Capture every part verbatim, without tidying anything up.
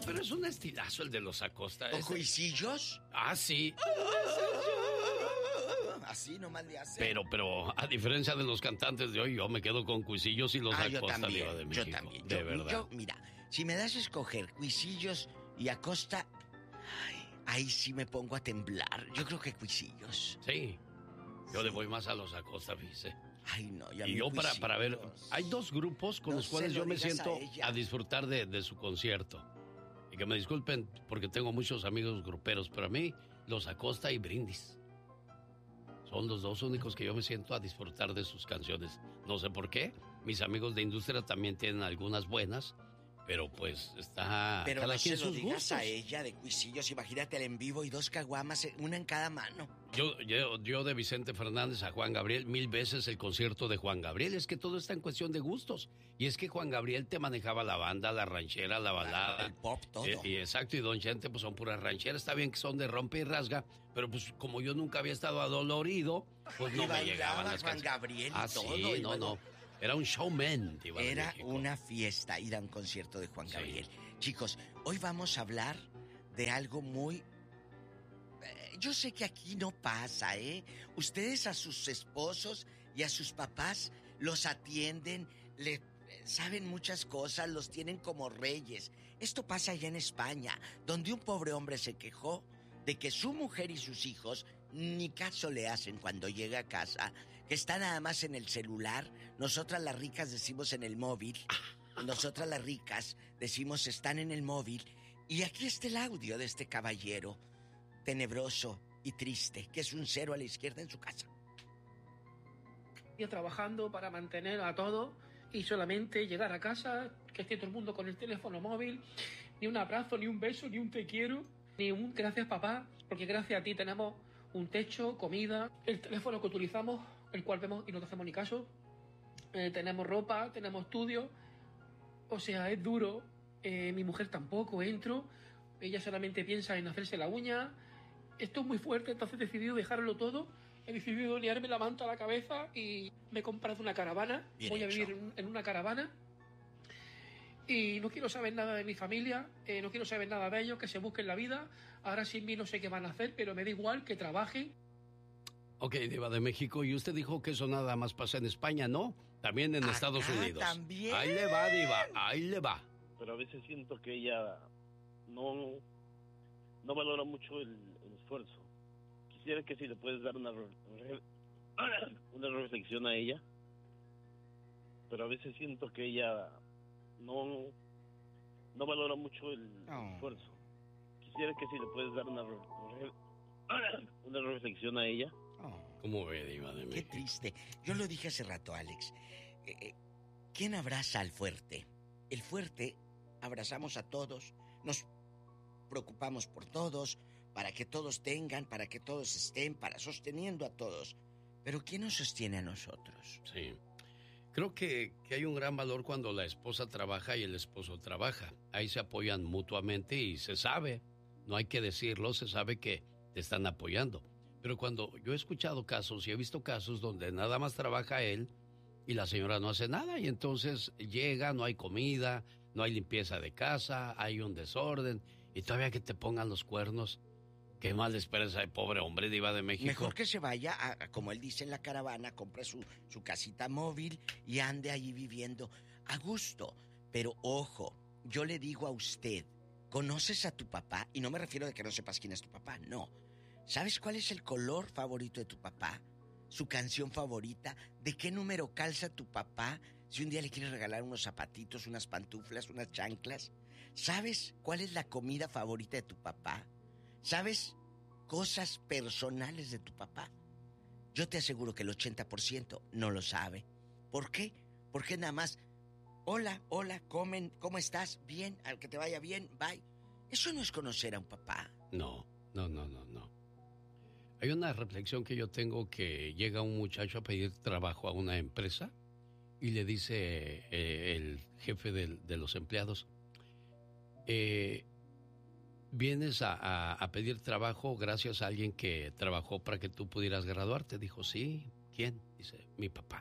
pero es un estilazo el de los Acosta. ¿Con este... cuisillos? Ah, sí. Así nomás le hace. Pero, pero, a diferencia de los cantantes de hoy, yo me quedo con Cuisillos y los ah, Acosta, yo también, Diva de México. Yo también. De yo, verdad. Yo, mira, si me das a escoger Cuisillos y Acosta, ay, ahí sí me pongo a temblar. Yo creo que Cuisillos. Sí. Yo sí. le voy más a los Acosta, fíjese. Ay, no, y, a y yo para, para ver, hay dos grupos con no los cuales yo me siento a, a disfrutar de, de su concierto. Y que me disculpen porque tengo muchos amigos gruperos, pero a mí los Acosta y Brindis son los dos únicos que yo me siento a disfrutar de sus canciones. No sé por qué. Mis amigos de industria también tienen algunas buenas, pero pues está pero cada no quien se lo sus digas gustos. A ella de Cuisillos, imagínate el en vivo y dos caguamas, una en cada mano. Yo, yo, yo de Vicente Fernández a Juan Gabriel, mil veces el concierto de Juan Gabriel. Es que todo está en cuestión de gustos. Y es que Juan Gabriel te manejaba la banda, la ranchera, la balada. La, el pop, todo. Eh, y exacto, y Don Chente pues son puras rancheras. Está bien que son de rompe y rasga, pero pues como yo nunca había estado adolorido, pues no y me llegaban las Juan Gabriel y ah, todo. Sí, y no, bueno, no. Era un showman. Era una fiesta ir a un concierto de Juan Gabriel. Sí. Chicos, hoy vamos a hablar de algo muy... Eh, yo sé que aquí no pasa, ¿eh? Ustedes a sus esposos y a sus papás los atienden, le saben muchas cosas, los tienen como reyes. Esto pasa allá en España, donde un pobre hombre se quejó de que su mujer y sus hijos ni caso le hacen cuando llega a casa, que está nada más en el celular. Nosotras las ricas decimos en el móvil, nosotras las ricas decimos están en el móvil. Y aquí está el audio de este caballero tenebroso y triste, que es un cero a la izquierda en su casa. Yo trabajando para mantener a todo y solamente llegar a casa, que esté todo el mundo con el teléfono móvil, ni un abrazo, ni un beso, ni un te quiero, ni un gracias papá, porque gracias a ti tenemos un techo, comida, el teléfono que utilizamos, el cual vemos y no te hacemos ni caso, eh, tenemos ropa, tenemos estudio, o sea, es duro, eh, mi mujer tampoco, entro, ella solamente piensa en hacerse la uña, esto es muy fuerte, entonces he decidido dejarlo todo, he decidido liarme la manta a la cabeza y me he comprado una caravana, Bien voy hecho. a vivir en, en una caravana. Y no quiero saber nada de mi familia, eh, no quiero saber nada de ellos, que se busquen la vida. Ahora sin mí no sé qué van a hacer, pero me da igual que trabajen. Ok, Diva de México, y usted dijo que eso nada más pasa en España, ¿no? También en Acá Estados Unidos. También. Ahí le va, Diva, ahí le va. Pero a veces siento que ella no, no valora mucho el, el esfuerzo. Quisiera que si le puedes dar una, re, una reflexión a ella. Pero a veces siento que ella... no no valora mucho el oh. esfuerzo. Quisiera que si le puedes dar una re, una reflexión a ella. Oh. ¿Cómo ve, Diva de México? Qué triste. Yo lo dije hace rato, Alex. Eh, eh, ¿Quién abraza al fuerte? El fuerte abrazamos a todos, nos preocupamos por todos, para que todos tengan, para que todos estén, para sosteniendo a todos. Pero ¿quién nos sostiene a nosotros? Sí. Creo que, que hay un gran valor cuando la esposa trabaja y el esposo trabaja. Ahí se apoyan mutuamente y se sabe, no hay que decirlo, se sabe que te están apoyando. Pero cuando yo he escuchado casos y he visto casos donde nada más trabaja él y la señora no hace nada y entonces llega, no hay comida, no hay limpieza de casa, hay un desorden y todavía que te pongan los cuernos. ¿Qué más le esperas al pobre hombre, Diva de México? Mejor que se vaya, a, a, como él dice en la caravana, compre su, su casita móvil y ande allí viviendo a gusto. Pero ojo, yo le digo a usted, ¿conoces a tu papá? Y no me refiero de que no sepas quién es tu papá, no. ¿Sabes cuál es el color favorito de tu papá? ¿Su canción favorita? ¿De qué número calza tu papá? Si un día le quieres regalar unos zapatitos, unas pantuflas, unas chanclas. ¿Sabes cuál es la comida favorita de tu papá? ¿Sabes cosas personales de tu papá? Yo te aseguro que el ochenta por ciento no lo sabe. ¿Por qué? Porque nada más, hola, hola, comen, ¿cómo estás? Bien, al que te vaya bien, bye. Eso no es conocer a un papá. No, no, no, no, no. Hay una reflexión que yo tengo que llega un muchacho a pedir trabajo a una empresa y le dice eh, el jefe de, de los empleados, eh... ¿vienes a, a, a pedir trabajo gracias a alguien que trabajó para que tú pudieras graduarte? Dijo, sí. ¿Quién? Dice, mi papá.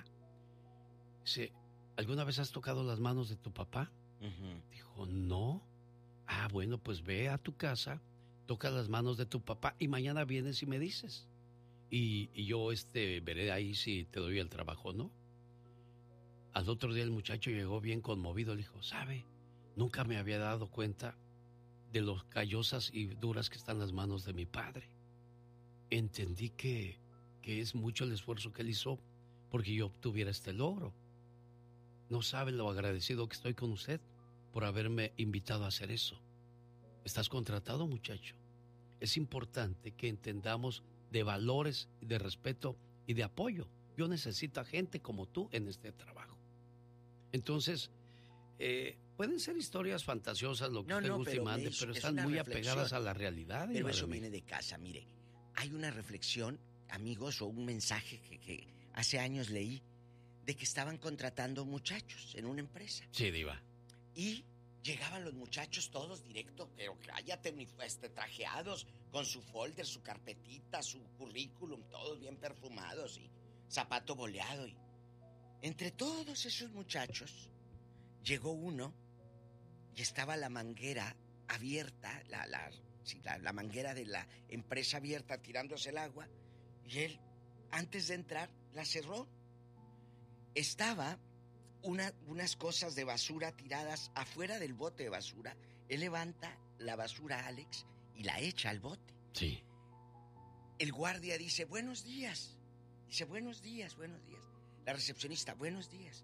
Dice, ¿alguna vez has tocado las manos de tu papá? Uh-huh. Dijo, no. Ah, Ah, bueno, pues ve a tu casa, toca las manos de tu papá y mañana vienes y me dices. Y, y yo este, veré ahí si te doy el trabajo o no. Al otro día el muchacho llegó bien conmovido. Le dijo, ¿sabe? Nunca me había dado cuenta de lo callosas y duras que están las manos de mi padre. Entendí que, que es mucho el esfuerzo que él hizo porque yo obtuviera este logro. No sabe lo agradecido que estoy con usted por haberme invitado a hacer eso. Estás contratado, muchacho. Es importante que entendamos de valores, de respeto y de apoyo. Yo necesito a gente como tú en este trabajo. Entonces, eh, pueden ser historias fantasiosas, lo que no, usted no, guste pero y mande, es, pero es están muy reflexión. apegadas a la realidad. Pero eso viene de casa, mire. Hay una reflexión, amigos, o un mensaje que, que hace años leí, de que estaban contratando muchachos en una empresa. Sí, diva. Y llegaban los muchachos todos directo, pero cállate, este, trajeados, con su folder, su carpetita, su currículum, todos bien perfumados y zapato boleado. Y entre todos esos muchachos llegó uno y estaba la manguera abierta, la, la, sí, la, la manguera de la empresa abierta tirándose el agua, y él, antes de entrar, la cerró. Estaba una, unas cosas de basura tiradas afuera del bote de basura. Él levanta la basura, Alex, y la echa al bote. Sí. El guardia dice, buenos días. Dice, buenos días, buenos días. La recepcionista, buenos días.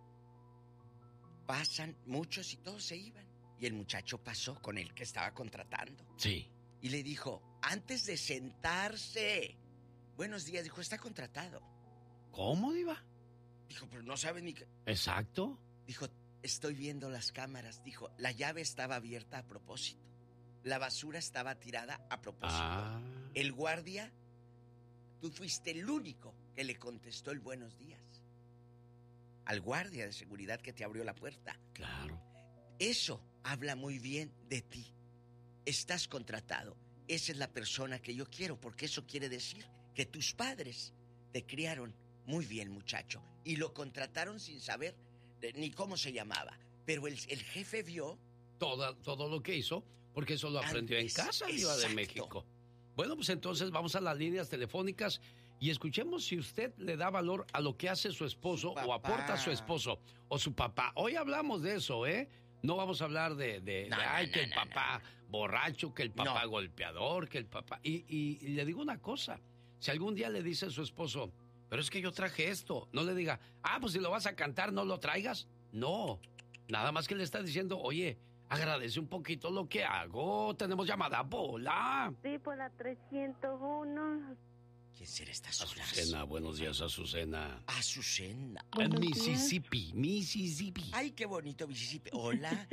Pasan muchos y todos se iban. Y el muchacho pasó con el que estaba contratando. Sí. Y le dijo, antes de sentarse, buenos días, dijo, está contratado. ¿Cómo, diva? Dijo, pero no sabe ni qué. Exacto. Dijo, estoy viendo las cámaras. Dijo, la llave estaba abierta a propósito. La basura estaba tirada a propósito. Ah. El guardia, tú fuiste el único que le contestó el buenos días. Al guardia de seguridad que te abrió la puerta. Claro. Eso habla muy bien de ti. Estás contratado. Esa es la persona que yo quiero, porque eso quiere decir que tus padres te criaron muy bien, muchacho, y lo contrataron sin saber de, ni cómo se llamaba. Pero el, el jefe vio Todo, todo lo que hizo, porque eso lo aprendió antes, en casa, Diva de México. Bueno, pues entonces vamos a las líneas telefónicas y escuchemos si usted le da valor a lo que hace su esposo Su o aporta a su esposo o su papá. Hoy hablamos de eso, ¿eh? No vamos a hablar de, de, No, de no, ay, no, que el no, papá no. borracho, que el papá No. golpeador, que el papá... Y, y, y le digo una cosa, si algún día le dice a su esposo, pero es que yo traje esto, no le diga, ah, pues si lo vas a cantar, no lo traigas. No, nada más que le está diciendo, oye, agradece un poquito lo que hago. Tenemos llamada, Pola. Sí, por la trescientos uno. ¿Quién será estas horas? Azucena, buenos días, Azucena. Azucena. En Buenos Mississippi, Mississippi. Ay, qué bonito Mississippi. Hola.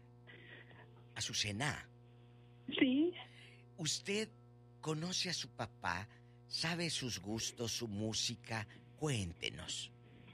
Azucena. Sí, ¿Usted conoce a su papá? ¿Sabe sus gustos, su música? Cuéntenos.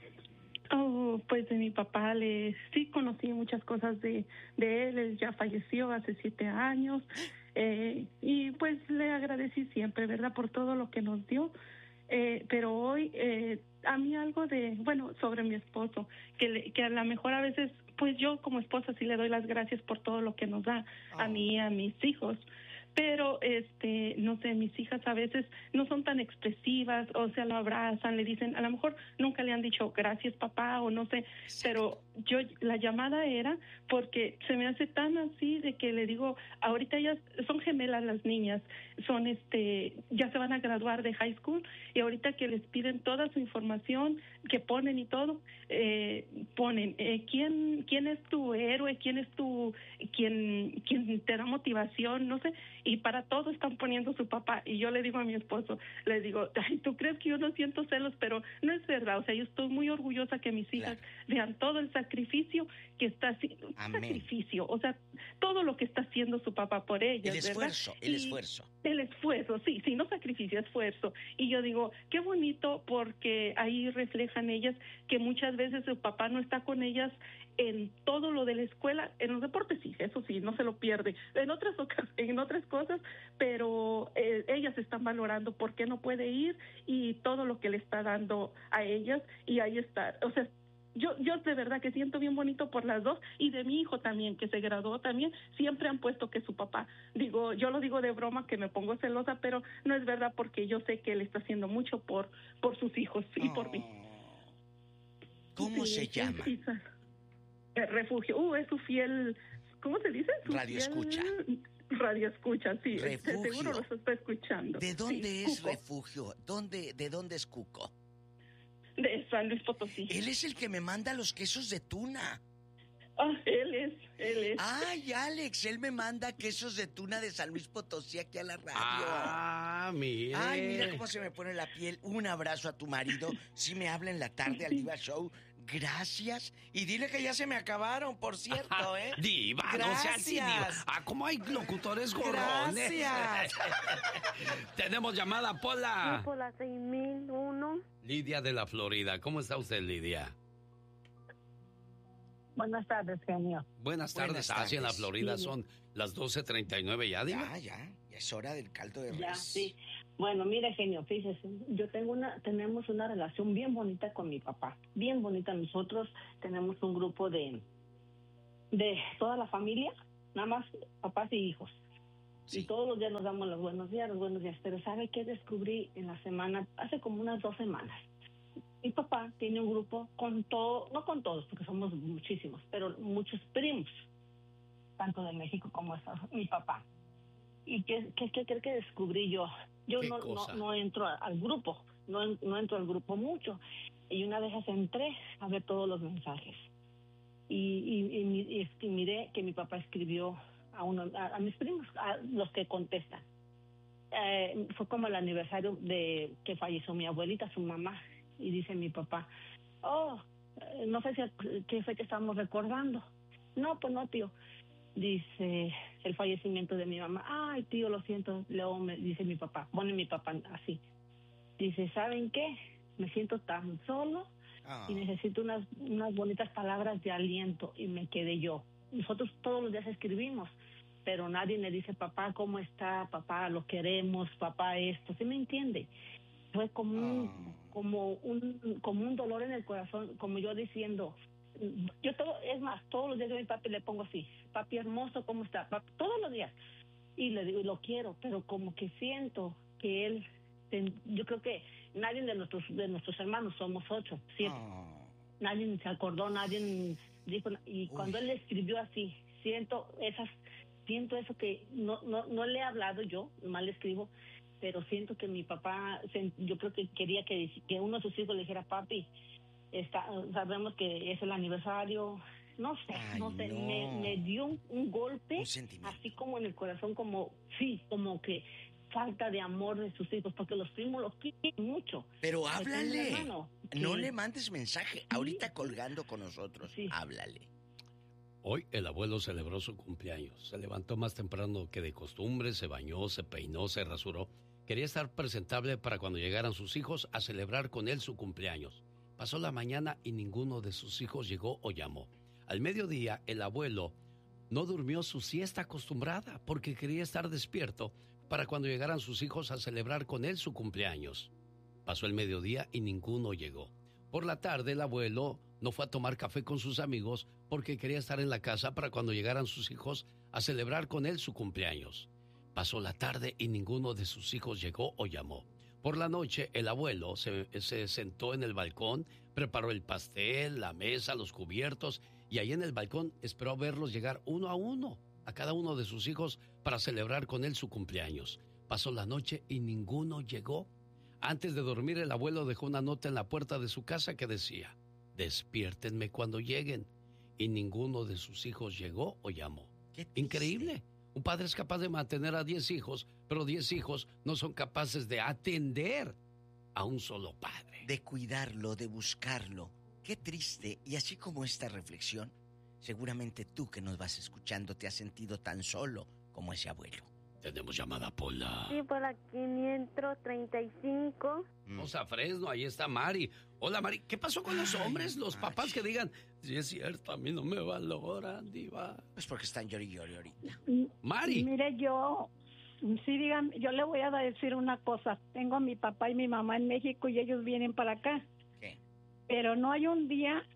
oh, pues de mi papá le sí conocí muchas cosas de, de él. Él ya falleció hace siete años. Eh, y pues le agradecí siempre, ¿verdad? Por todo lo que nos dio. Eh, pero hoy, eh, a mí algo de, bueno, sobre mi esposo, que, le, que a lo mejor a veces, pues yo como esposa sí le doy las gracias por todo lo que nos da a Oh. mí y a mis hijos. Pero, este, no sé, mis hijas a veces no son tan expresivas, o sea, lo abrazan, le dicen, a lo mejor nunca le han dicho gracias papá o no sé, pero yo, la llamada era porque se me hace tan así de que le digo, ahorita ellas son gemelas las niñas, son este, ya se van a graduar de high school y ahorita que les piden toda su información que ponen y todo, eh, ponen, eh, ¿quién, quién es tu héroe? ¿Quién es tu, quién, quién te da motivación? No sé, y para todo están poniendo su papá. Y yo le digo a mi esposo, le digo, ay, tú crees que yo no siento celos, pero no es verdad. O sea, yo estoy muy orgullosa que mis hijas Claro. vean todo el sacrificio que está haciendo, Amén. sacrificio, o sea, todo lo que está haciendo su papá por ellas, El ¿verdad? esfuerzo, el Y esfuerzo. el esfuerzo, sí, sí, no sacrificio, esfuerzo. Y yo digo, qué bonito porque ahí reflejan ellas que muchas veces su papá no está con ellas en todo lo de la escuela, en los deportes sí, eso sí, no se lo pierde, en otras ocas- en otras cosas, pero eh, ellas están valorando por qué no puede ir y todo lo que le está dando a ellas y ahí está, o sea, yo, yo de verdad que siento bien bonito por las dos, y de mi hijo también, que se graduó también, siempre han puesto que su papá, digo, yo lo digo de broma, que me pongo celosa, pero no es verdad, porque yo sé que él está haciendo mucho por, por sus hijos y oh. por mí. ¿Cómo sí, se llama? Sí, sí. El refugio, uh, es su fiel, ¿cómo se dice? Su radio fiel... escucha. Radio escucha, sí, refugio. Seguro los está escuchando. ¿De dónde sí, es Cuco. Refugio? ¿Dónde, ¿De dónde es Cuco? De San Luis Potosí. Él es el que me manda los quesos de tuna. Ah, él es, él es. Ay, Alex, él me manda quesos de tuna de San Luis Potosí aquí a la radio. Ah, mira. Ay, mira cómo se me pone la piel. Un abrazo a tu marido. Si me habla en la tarde al Diva Show. Gracias. Y dile que ya se me acabaron, por cierto, ¿eh? Diva, gracias. No sea así, Diva. Ah, ¿cómo hay locutores gorrones? Gracias. Tenemos llamada, Pola. Sí, Pola seis mil uno. Lidia de la Florida. ¿Cómo está usted, Lidia? Buenas tardes, genio. Buenas tardes. Buenas tardes. Así en la Florida sí. son las doce treinta y nueve ya, Diva. Ya, ya. Ya es hora del caldo de res. Ya, sí. Bueno, mire, genio, fíjese, yo tengo una, tenemos una relación bien bonita con mi papá, bien bonita. Nosotros tenemos un grupo de, de toda la familia, nada más papás y hijos. Sí. Y todos los días nos damos los buenos días, los buenos días. Pero ¿sabe qué descubrí en la semana? Hace como unas dos semanas. Mi papá tiene un grupo con todo, no con todos, porque somos muchísimos, pero muchos primos, tanto de México como de mi papá. ¿Y qué, qué, qué cree que descubrí yo? Yo no, no, no entro al grupo, no, no entro al grupo mucho. Y una vez entré a ver todos los mensajes. Y, y, y, y, y miré que mi papá escribió a, uno, a, a mis primos, a los que contestan. Eh, fue como el aniversario de que falleció mi abuelita, su mamá. Y dice mi papá, oh, no sé si qué fecha estamos recordando. No, pues no, tío. Dice el fallecimiento de mi mamá. Ay, tío, lo siento. Luego me dice mi papá, pone mi papá así. Dice, ¿saben qué? Me siento tan solo oh. y necesito unas, unas bonitas palabras de aliento. Y me quedé yo. Nosotros todos los días escribimos, pero nadie le dice, papá, ¿cómo está? Papá, lo queremos, papá, esto. ¿Sí me entiende? Fue como un, oh. como un, como un dolor en el corazón, como yo diciendo... Yo todo, es más, todos los días a mi papi le pongo así, papi hermoso, ¿cómo está? Papi, todos los días. Y le digo, lo quiero, pero como que siento que él, yo creo que nadie de nuestros de nuestros hermanos, somos ocho, siete. Oh. Nadie se acordó, nadie dijo, y cuando Uy. Él le escribió así, siento esas, siento eso que no, no, no le he hablado yo, mal le escribo, pero siento que mi papá, yo creo que quería que, que uno de sus hijos le dijera, papi, Está, sabemos que es el aniversario, no sé, Ay, no sé, no. Me, me dio un, un golpe, un así como en el corazón, como, sí, como que falta de amor de sus hijos, porque los primos los quieren mucho. Pero háblale, no le mandes mensaje, ¿sí? Ahorita colgando con nosotros, sí. Háblale. Hoy el abuelo celebró su cumpleaños, se levantó más temprano que de costumbre, se bañó, se peinó, se rasuró. Quería estar presentable para cuando llegaran sus hijos a celebrar con él su cumpleaños. Pasó la mañana y ninguno de sus hijos llegó o llamó. Al mediodía, el abuelo no durmió su siesta acostumbrada porque quería estar despierto para cuando llegaran sus hijos a celebrar con él su cumpleaños. Pasó el mediodía y ninguno llegó. Por la tarde, el abuelo no fue a tomar café con sus amigos porque quería estar en la casa para cuando llegaran sus hijos a celebrar con él su cumpleaños. Pasó la tarde y ninguno de sus hijos llegó o llamó. Por la noche, el abuelo se, se sentó en el balcón, preparó el pastel, la mesa, los cubiertos, y ahí en el balcón esperó verlos llegar uno a uno, a cada uno de sus hijos, para celebrar con él su cumpleaños. Pasó la noche y ninguno llegó. Antes de dormir, el abuelo dejó una nota en la puerta de su casa que decía, despiértenme cuando lleguen, y ninguno de sus hijos llegó o llamó. Increíble. Un padre es capaz de mantener a diez hijos, pero diez hijos no son capaces de atender a un solo padre. De cuidarlo, de buscarlo. Qué triste. Y así como esta reflexión, seguramente tú que nos vas escuchando te has sentido tan solo como ese abuelo. Tenemos llamada, Pola. Sí, Pola quinientos treinta y cinco. Vamos a Fresno, ahí está Mari. Hola, Mari. ¿Qué pasó con los hombres? Los Ay. papás que digan, si es cierto, a mí no me valoran, diva. Pues porque están llori llori ahorita. Mari. Mire, yo, sí, digan, yo le voy a decir una cosa. Tengo a mi papá y mi mamá en México y ellos vienen para acá. ¿Qué? Pero no hay un día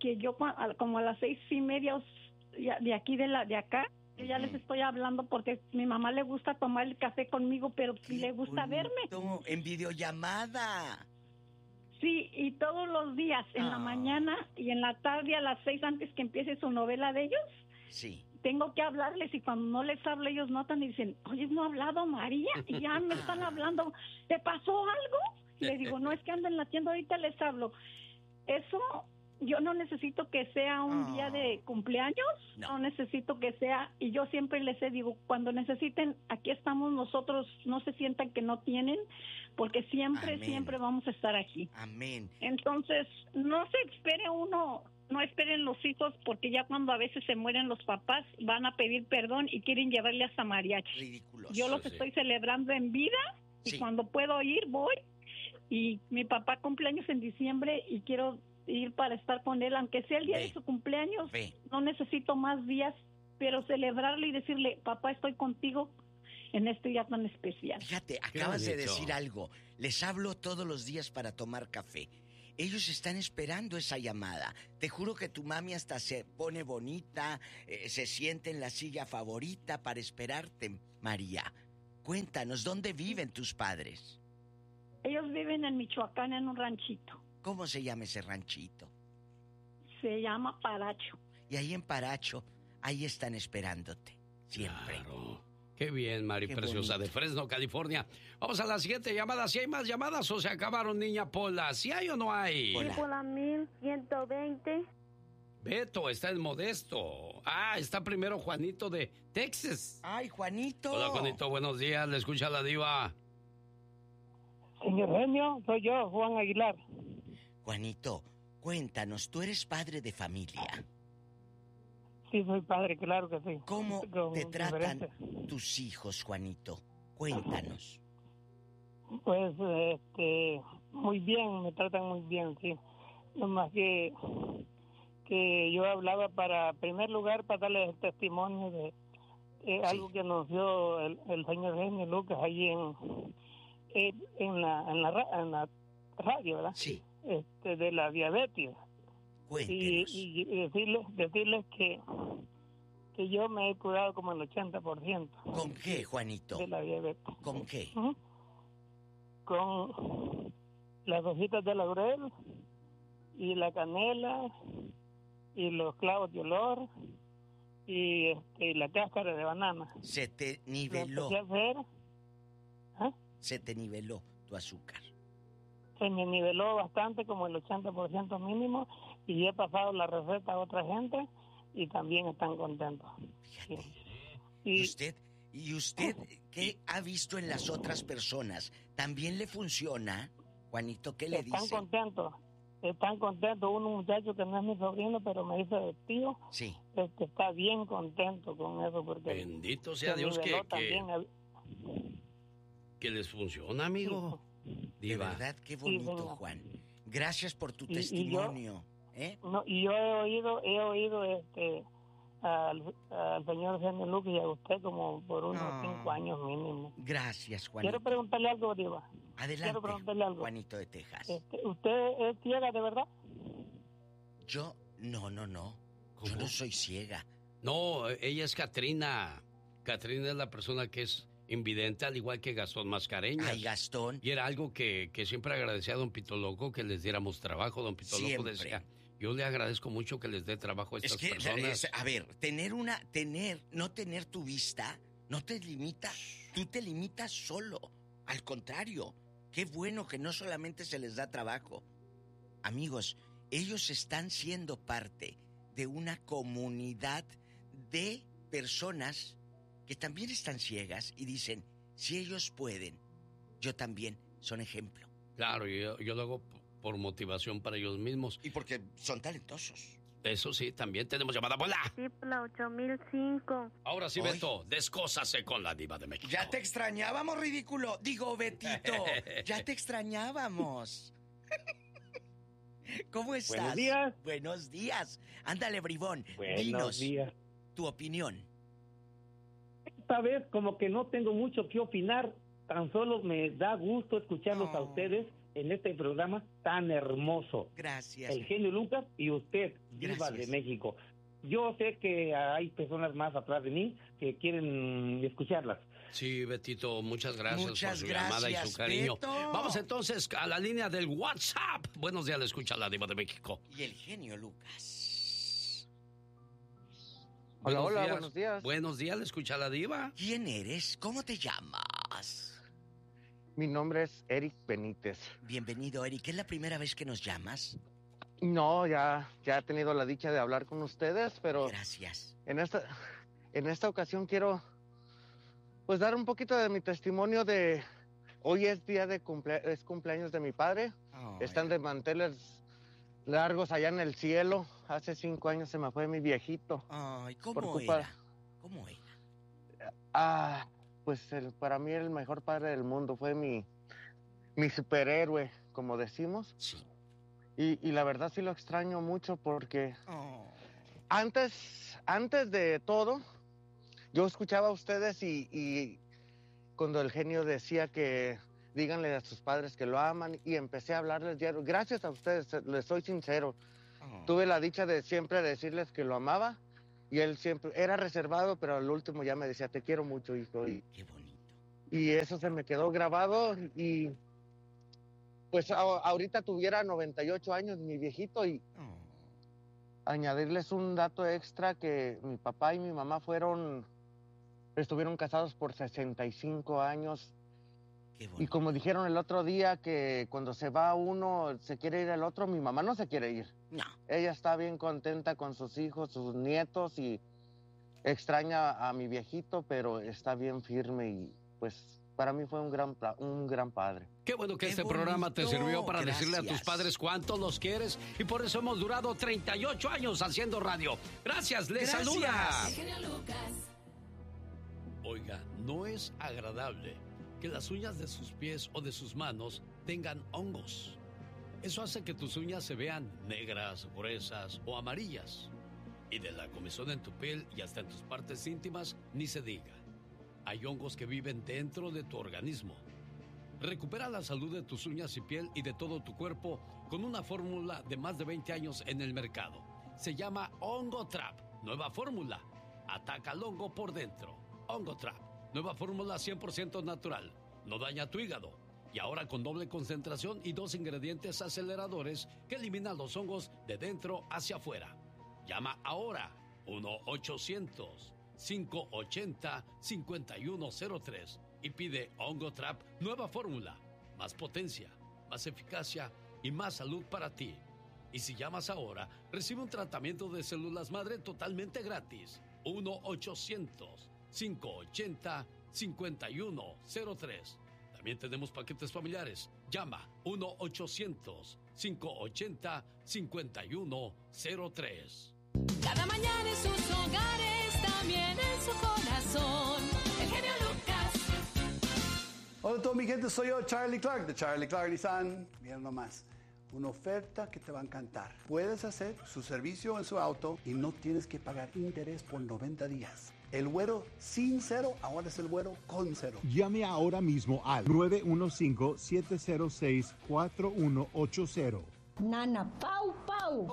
que yo como a las seis y media de aquí de la de acá, yo ya les estoy hablando porque mi mamá le gusta tomar el café conmigo, pero le gusta verme. En videollamada. Sí, y todos los días, en oh. la mañana y en la tarde a las seis antes que empiece su novela de ellos. Sí. Tengo que hablarles y cuando no les hablo ellos notan y dicen, oye, ¿no ha hablado María? Y ya me están hablando, ¿te pasó algo? Y le digo, no, es que ando en la tienda, ahorita les hablo. Eso, yo no necesito que sea un oh. día de cumpleaños, no. no necesito que sea, y yo siempre les he digo, cuando necesiten, aquí estamos nosotros, no se sientan que no tienen, porque siempre, Amén. siempre vamos a estar aquí. Amén. Entonces, no se espere uno, no esperen los hijos, porque ya cuando a veces se mueren los papás, van a pedir perdón y quieren llevarle hasta mariachi. Ridículos. Yo los sí. estoy celebrando en vida, y sí. cuando puedo ir, voy. Y mi papá cumpleaños en diciembre y quiero ir para estar con él, aunque sea el día Ve. de su cumpleaños. Ve. No necesito más días, pero celebrarle y decirle, papá, estoy contigo en este día tan especial. Fíjate, acabas de decir algo. Les hablo todos los días para tomar café. Ellos están esperando esa llamada. Te juro que tu mami hasta se pone bonita, eh, se siente en la silla favorita para esperarte, María. Cuéntanos, ¿dónde viven tus padres? Ellos viven en Michoacán, en un ranchito. ¿Cómo se llama ese ranchito? Se llama Paracho. Y ahí en Paracho, ahí están esperándote, siempre. Claro. Qué bien, Mari Qué Preciosa, bonito. De Fresno, California. Vamos a la siguiente llamada. ¿Si hay más llamadas o se acabaron, niña Pola? ¿Si hay o no hay? Sí, Pola mil ciento veinte. Beto, está en Modesto. Ah, está primero Juanito de Texas. ¡Ay, Juanito! Hola, Juanito, buenos días. Le escucha la diva. Señor genio, soy yo, Juan Aguilar. Juanito, cuéntanos, ¿tú eres padre de familia? Sí, soy padre, claro que sí. ¿Cómo Con te tratan diferente. tus hijos, Juanito? Cuéntanos. Pues, este, muy bien, me tratan muy bien, sí. Nomás que, que yo hablaba para, en primer lugar, para darles el testimonio de eh, sí. algo que anunció el, el señor genio Lucas allí en... En la, en, la, en la radio, ¿verdad? Sí. Este, de la diabetes. Cuéntenos. Y, y decirles, decirles que, que yo me he curado como el ochenta por ciento. ¿Con qué, Juanito? De la diabetes. ¿Con qué? ¿Uh? Con las hojitas de laurel y la canela y los clavos de olor y, este, y la cáscara de banana. Se te niveló. Lo empecé a hacer. ¿Ah? Se te niveló tu azúcar. Se me niveló bastante, como el ochenta por ciento mínimo, y he pasado la receta a otra gente y también están contentos. Fíjate. Sí. Y, ¿Y usted, y usted qué ha visto en las otras personas? ¿También le funciona, Juanito? ¿Qué le dice? Están contentos, están contentos. Un muchacho que no es mi sobrino, pero me dice de tío, sí. este, está bien contento con eso. Porque bendito sea Dios que... También que... que les funciona, amigo. Sí. De verdad, qué bonito, sí, Juan. Gracias por tu y, testimonio. Y yo, ¿eh? no, y yo he oído, he oído este al, al señor genio Lucas y a usted como por unos no. cinco años mínimo. Gracias, Juanito. Quiero preguntarle algo, Diva. Adelante, Quiero preguntarle algo. Juanito de Texas. Este, ¿Usted es ciega de verdad? Yo, no, no, no. ¿Cómo? Yo no soy ciega. No, ella es Catrina. Catrina es la persona que es invidente, al igual que Gastón Mascareñas. Ay, Gastón. Y era algo que, que siempre agradecía a don Pito Loco, que les diéramos trabajo. Don Pito Loco decía, yo le agradezco mucho que les dé trabajo a estas es que, personas. Es, a ver, tener una, tener, no tener tu vista, no te limita. Tú te limitas solo. Al contrario, qué bueno que no solamente se les da trabajo. Amigos, ellos están siendo parte de una comunidad de personas que también están ciegas y dicen, si ellos pueden, yo también, son ejemplo. Claro, yo, yo lo hago por motivación para ellos mismos. Y porque son talentosos. Eso sí, también tenemos llamada. ¡Hola! Sí, por la ocho mil cinco. Ahora sí, Beto, descósase con la diva de México. Ya te extrañábamos, ridículo. Digo, Betito, ya te extrañábamos. ¿Cómo estás? Buenos días. Buenos días. Ándale, bribón. Buenos Dinos días. Tu opinión. Esta vez como que no tengo mucho que opinar, tan solo me da gusto escucharlos oh. a ustedes en este programa tan hermoso. Gracias. El genio Lucas y usted, Diva de México. Yo sé que hay personas más atrás de mí que quieren escucharlas. Sí, Betito, muchas gracias muchas por su gracias, llamada y su cariño. Beto. Vamos entonces a la línea del WhatsApp. Buenos días, le escucha la Diva de México. Y el genio Lucas. Hola, Buenos hola, días. buenos días. Buenos días, le escucha la Diva. ¿Quién eres? ¿Cómo te llamas? Mi nombre es Eric Benítez. Bienvenido, Eric. ¿Es la primera vez que nos llamas? No, ya, ya he tenido la dicha de hablar con ustedes, pero... Gracias. En esta, en esta ocasión quiero, pues, dar un poquito de mi testimonio de... Hoy es día de cumple, es cumpleaños de mi padre. Oh, Están de manteles largos allá en el cielo. Hace cinco años se me fue mi viejito. Ay, ¿cómo por culpa... era? ¿Cómo era? Ah, pues el, para mí el mejor padre del mundo. Fue mi, mi superhéroe, como decimos. Sí. Y, y la verdad sí lo extraño mucho porque oh. antes, antes de todo, yo escuchaba a ustedes y, y cuando el genio decía que díganle a sus padres que lo aman y empecé a hablarles diario. Gracias a ustedes, les soy sincero. Oh. Tuve la dicha de siempre decirles que lo amaba y él siempre era reservado, pero al último ya me decía, te quiero mucho, hijo. Y, qué bonito. Y eso se me quedó grabado y... Pues a, ahorita tuviera noventa y ocho años mi viejito y oh. añadirles un dato extra que mi papá y mi mamá fueron, estuvieron casados por sesenta y cinco años. Qué bonito. Y como dijeron el otro día que cuando se va uno se quiere ir el otro, mi mamá no se quiere ir. No. Ella está bien contenta con sus hijos, sus nietos y extraña a mi viejito, pero está bien firme y pues... Para mí fue un gran, un gran padre. Qué bueno que Qué este bonito. programa te sirvió para Gracias. decirle a tus padres cuánto los quieres y por eso hemos durado treinta y ocho años haciendo radio. Gracias, les Gracias. saluda. Oiga, no es agradable que las uñas de sus pies o de sus manos tengan hongos. Eso hace que tus uñas se vean negras, gruesas o amarillas. Y de la comezón en tu piel y hasta en tus partes íntimas, ni se diga. Hay hongos que viven dentro de tu organismo. Recupera la salud de tus uñas y piel y de todo tu cuerpo con una fórmula de más de veinte años en el mercado. Se llama Hongo Trap. Nueva fórmula. Ataca al hongo por dentro. Hongo Trap. Nueva fórmula cien por ciento natural. No daña tu hígado. Y ahora con doble concentración y dos ingredientes aceleradores que eliminan los hongos de dentro hacia afuera. Llama ahora. uno ochocientos cinco ochenta cincuenta y uno cero tres y pide Hongo Trap nueva fórmula, más potencia, más eficacia y más salud para ti. Y si llamas ahora, recibe un tratamiento de células madre totalmente gratis. uno ochocientos cinco ochenta cincuenta y uno cero tres. También tenemos paquetes familiares. Llama uno ochocientos cinco ochenta cincuenta y uno cero tres. Cada mañana en sus hogares, también en su corazón, el genio Lucas. Hola a toda mi gente, soy yo, Charlie Clark, de Charlie Clark Nissan. Miren nomás, una oferta que te va a encantar. Puedes hacer su servicio en su auto y no tienes que pagar interés por noventa días. El güero sin cero, ahora es el güero con cero. Llame ahora mismo al nueve uno cinco, siete cero seis, cuatro uno ocho cero. Nana Pau Pau.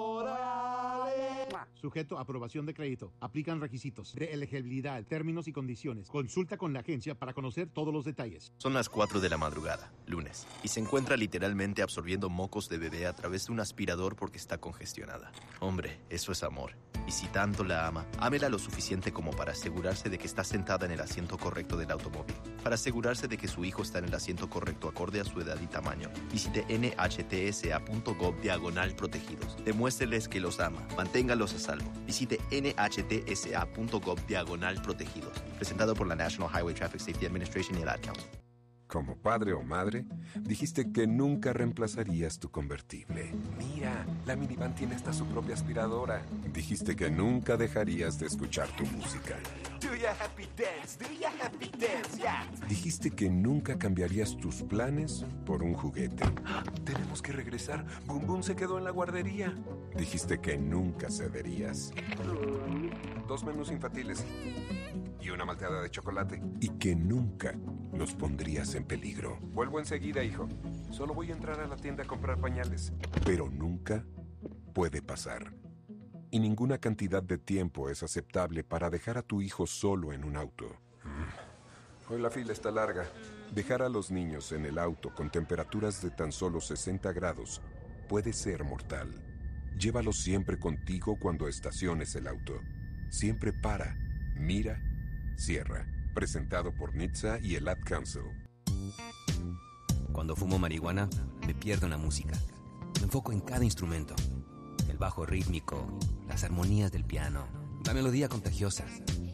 ¡Órale! Sujeto a aprobación de crédito. Aplican requisitos de elegibilidad, términos y condiciones. Consulta con la agencia para conocer todos los detalles. Son las cuatro de la madrugada, lunes, y se encuentra literalmente absorbiendo mocos de bebé a través de un aspirador porque está congestionada. Hombre, eso es amor. Y si tanto la ama, ámela lo suficiente como para asegurarse de que está sentada en el asiento correcto del automóvil. Para asegurarse de que su hijo está en el asiento correcto acorde a su edad y tamaño, visite N H T S A punto gov diagonal protegidos. Demuéstreles que los ama. Manténgalos a salvo. Visite N H T S A punto gov diagonal protegidos. Presentado por la National Highway Traffic Safety Administration y el Ad Council. Como padre o madre, dijiste que nunca reemplazarías tu convertible. Mira, la minivan tiene hasta su propia aspiradora. Dijiste que nunca dejarías de escuchar tu música. Do ya happy dance, do ya happy dance, yeah. Dijiste que nunca cambiarías tus planes por un juguete. Tenemos que regresar. Boom Boom se quedó en la guardería. Dijiste que nunca cederías. Dos menús infantiles. Y una malteada de chocolate. Y que nunca los pondrías en peligro. Vuelvo enseguida, hijo. Solo voy a entrar a la tienda a comprar pañales. Pero nunca puede pasar. Y ninguna cantidad de tiempo es aceptable para dejar a tu hijo solo en un auto. Hoy la fila está larga. Dejar a los niños en el auto con temperaturas de tan solo sesenta grados puede ser mortal. Llévalos siempre contigo cuando estaciones el auto. Siempre para, mira, cierra. Presentado por N H T S A y el Ad Council. Cuando fumo marihuana, me pierdo en la música. Me enfoco en cada instrumento. El bajo rítmico, las armonías del piano, la melodía contagiosa.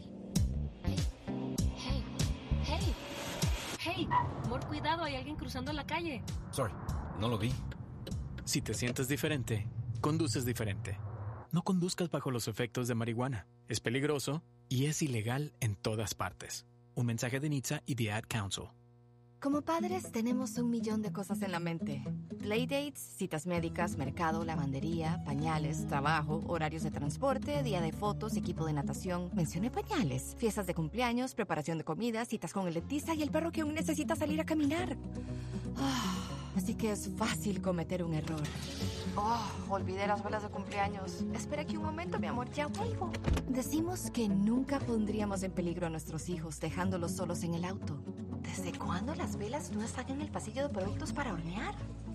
Hey, hey, hey, amor, cuidado, hay alguien cruzando la calle. Sorry, no lo vi. Si te sientes diferente, conduces diferente. No conduzcas bajo los efectos de marihuana. Es peligroso y es ilegal en todas partes. Un mensaje de N H T S A y The Ad Council. Como padres tenemos un millón de cosas en la mente. Playdates, citas médicas, mercado, lavandería, pañales, trabajo, horarios de transporte, día de fotos, equipo de natación. Mencioné pañales. Fiestas de cumpleaños, preparación de comida, citas con el dentista y el perro que aún necesita salir a caminar. Oh, así que es fácil cometer un error. Oh, olvidé las velas de cumpleaños. Espera aquí un momento, mi amor, ya vuelvo. Decimos que nunca pondríamos en peligro a nuestros hijos dejándolos solos en el auto. ¿Desde cuándo las velas no están en el pasillo de productos para hornear?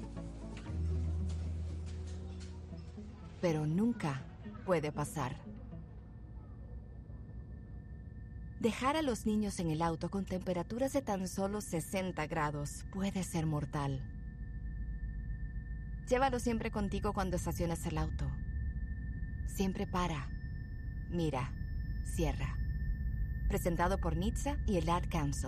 Pero nunca puede pasar. Dejar a los niños en el auto con temperaturas de tan solo sesenta grados puede ser mortal. Llévalo siempre contigo cuando estaciones el auto. Siempre para, mira, cierra. Presentado por N H T S A y el Ad Council.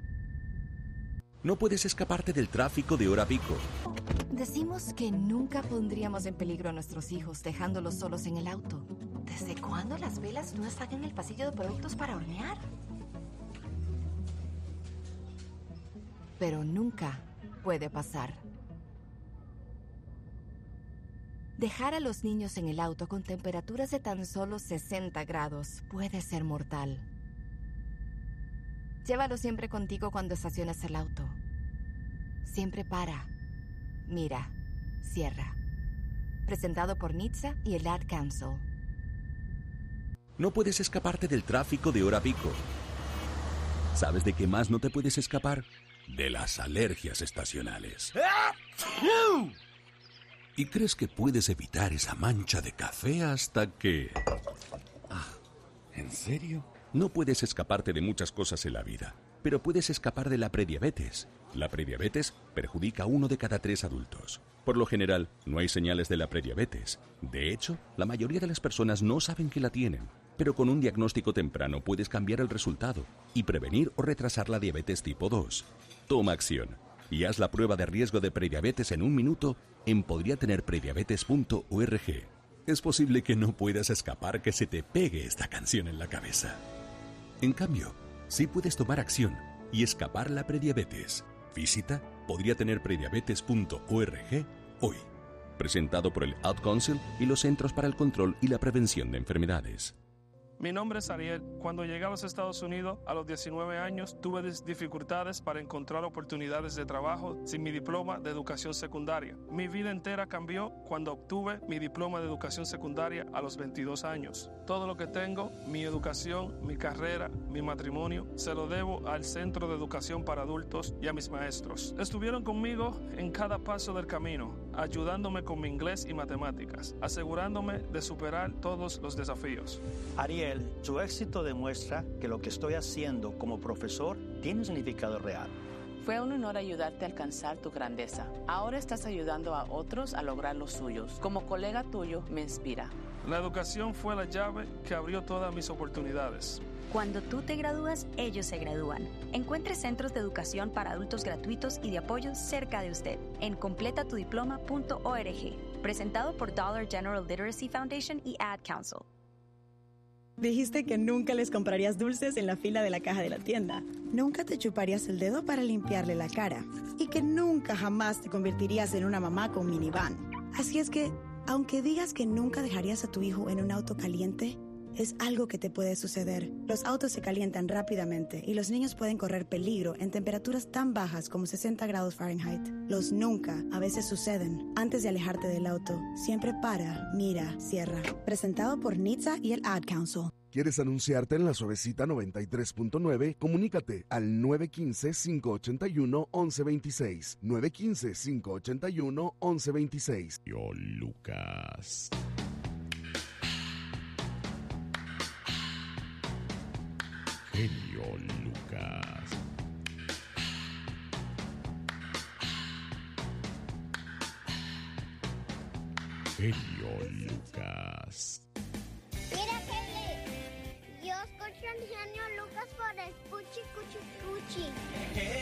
No puedes escaparte del tráfico de hora pico. Decimos que nunca pondríamos en peligro a nuestros hijos dejándolos solos en el auto. ¿Desde cuándo las velas no están en el pasillo de productos para hornear? Pero nunca puede pasar. Dejar a los niños en el auto con temperaturas de tan solo sesenta grados puede ser mortal. Llévalo siempre contigo cuando estaciones el auto. Siempre para, mira, cierra. Presentado por N H T S A y el Ad Council. No puedes escaparte del tráfico de hora pico. ¿Sabes de qué más no te puedes escapar? De las alergias estacionales. ¿Y crees que puedes evitar esa mancha de café hasta que... Ah, ¿en serio? No puedes escaparte de muchas cosas en la vida, pero puedes escapar de la prediabetes. La prediabetes perjudica a uno de cada tres adultos. Por lo general, no hay señales de la prediabetes. De hecho, la mayoría de las personas no saben que la tienen. Pero con un diagnóstico temprano puedes cambiar el resultado y prevenir o retrasar la diabetes tipo dos. Toma acción y haz la prueba de riesgo de prediabetes en un minuto en podría tener prediabetes punto org. Es posible que no puedas escapar que se te pegue esta canción en la cabeza. En cambio, sí puedes tomar acción y escapar la prediabetes. Visita podría tener prediabetes punto org hoy. Presentado por el Ad Council y los Centros para el Control y la Prevención de Enfermedades. Mi nombre es Ariel. Cuando llegué a los Estados Unidos a los diecinueve años, tuve dificultades para encontrar oportunidades de trabajo sin mi diploma de educación secundaria. Mi vida entera cambió cuando obtuve mi diploma de educación secundaria a los veintidós años. Todo lo que tengo, mi educación, mi carrera, mi matrimonio, se lo debo al Centro de Educación para Adultos y a mis maestros. Estuvieron conmigo en cada paso del camino, ayudándome con mi inglés y matemáticas, asegurándome de superar todos los desafíos. Ariel, tu éxito demuestra que lo que estoy haciendo como profesor tiene un significado real. Fue un honor ayudarte a alcanzar tu grandeza. Ahora estás ayudando a otros a lograr los suyos. Como colega tuyo, me inspira. La educación fue la llave que abrió todas mis oportunidades. Cuando tú te gradúas, ellos se gradúan. Encuentre centros de educación para adultos gratuitos y de apoyo cerca de usted en completa tu diploma punto org. Presentado por Dollar General Literacy Foundation y Ad Council. Dijiste que nunca les comprarías dulces en la fila de la caja de la tienda. Nunca te chuparías el dedo para limpiarle la cara. Y que nunca jamás te convertirías en una mamá con minivan. Así es que, aunque digas que nunca dejarías a tu hijo en un auto caliente, es algo que te puede suceder. Los autos se calientan rápidamente y los niños pueden correr peligro en temperaturas tan bajas como sesenta grados Fahrenheit. Los nunca a veces suceden. Antes de alejarte del auto, siempre para, mira, cierra. Presentado por N H T S A y el Ad Council. ¿Quieres anunciarte en La Suavecita noventa y tres punto nueve? Comunícate al nueve uno cinco, cinco ocho uno, once veintiséis. nueve uno cinco, cinco ocho uno, once veintiséis. Yo, Lucas. Genio Lucas. Genio Lucas. Mira, Kelly, yo escucho al genio Lucas por el Puchi Cuchi Cuchi.